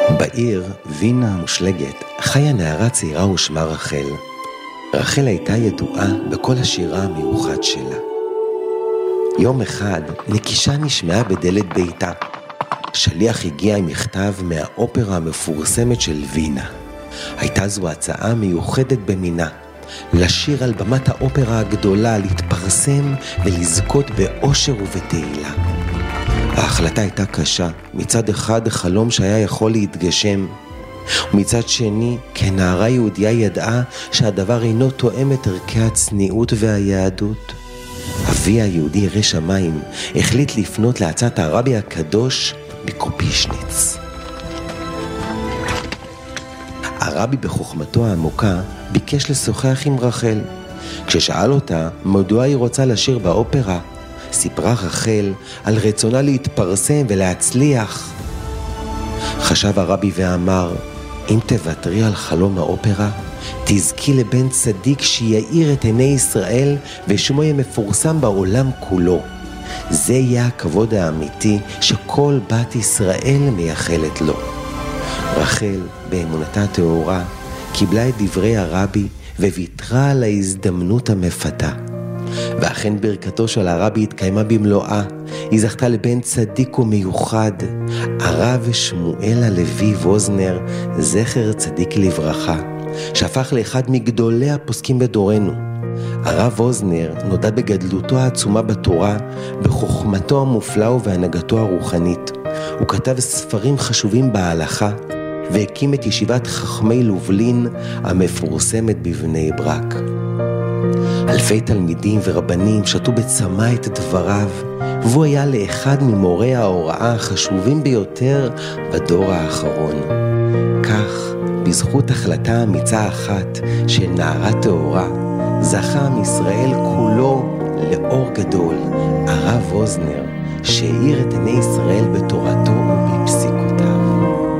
בעיר וינה המושלגת חיה נערה צעירה ושמה רחל. רחל הייתה ידועה בכל השירה המיוחד שלה. יום אחד נקישה נשמעה בדלת ביתה. שליח הגיע עם מכתב מהאופרה המפורסמת של וינה. הייתה זו הצעה מיוחדת במינה, לשיר על במת האופרה הגדולה, להתפרסם ולזכות באושר ובתהילה. ההחלטה הייתה קשה. מצד אחד חלום שהיה יכול להתגשם, ומצד שני כנערה יהודיה ידעה שהדבר אינו תואם את ערכי הצניעות והיהדות. אבי היהודי ירא שמיים החליט לפנות לעצת הרבי הקדוש מקופישניץ. הרבי בחוכמתו העמוקה ביקש לשוחח עם רחל. כששאל אותה מדוע היא רוצה לשיר באופרה, סיפרה רחל על רצונה להתפרסם ולהצליח. חשב הרבי ואמר, אם תוותרי על חלום האופרה, תזכי לבן צדיק שיאיר את עיני ישראל ושמו יהיה מפורסם בעולם כולו. זה יהיה הכבוד האמיתי שכל בת ישראל מייחלת לו. רחל, באמונתה הטהורה, קיבלה את דברי הרבי וויתרה על ההזדמנות המפתה. ואכן ברכתו של הרבי התקיימה במלואה. היא זכתה לבן צדיק ומיוחד, הרב שמואל הלוי ווזנר, זכר צדיק לברכה, שהפך לאחד מגדולי הפוסקים בדורנו. הרב ווזנר נודע בגדלותו העצומה בתורה, בחוכמתו המופלאה ובהנהגתו הרוחנית. הוא כתב ספרים חשובים בהלכה, והקים את ישיבת חכמי לובלין המפורסמת בבני ברק. אלפי תלמידים ורבנים שתו בצמא את דבריו, והוא היה לאחד ממורי ההוראה החשובים ביותר בדור האחרון. כך, בזכות החלטה אמיצה אחת של נערה טהורה, זכה עם ישראל כולו לאור גדול, הרב ווזנר, שהאיר את עיני ישראל בתורתו